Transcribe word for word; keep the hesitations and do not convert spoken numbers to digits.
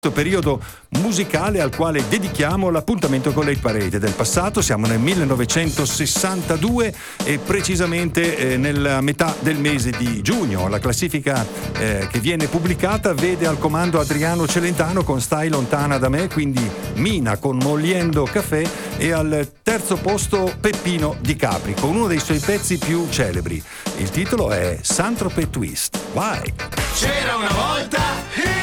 periodo musicale al quale dedichiamo l'appuntamento con le hit parade del passato. Siamo nel millenovecentosessantadue e precisamente eh, nella metà del mese di giugno. La classifica eh, che viene pubblicata vede al comando Adriano Celentano con Stai lontana da me, quindi Mina con Mogliendo Caffè, e al terzo posto Peppino Di Capri con uno dei suoi pezzi più celebri. Il titolo è Saint-Tropez Twist. Vai! C'era una volta